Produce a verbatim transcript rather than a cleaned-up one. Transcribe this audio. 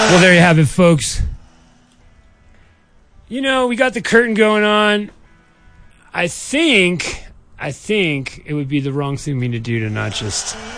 Well, there you have it, folks. You know, we got the curtain going on. I think, I think it would be the wrong thing for me to do to not just